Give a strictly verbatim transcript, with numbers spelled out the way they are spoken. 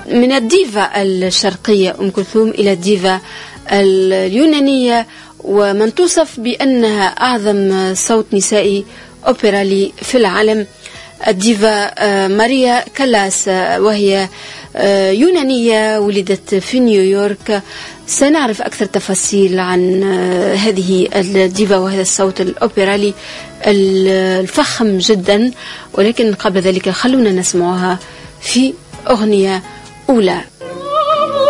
من الديفا الشرقية أم كلثوم إلى الديفا اليونانية، ومن توصف بأنها أعظم صوت نسائي أوبرالي في العالم، الديفا ماريا كالاس، وهي يونانية ولدت في نيويورك. سنعرف أكثر تفاصيل عن هذه الديفا وهذا الصوت الأوبرالي الفخم جدا، ولكن قبل ذلك خلونا نسمعها في أغنية أولى.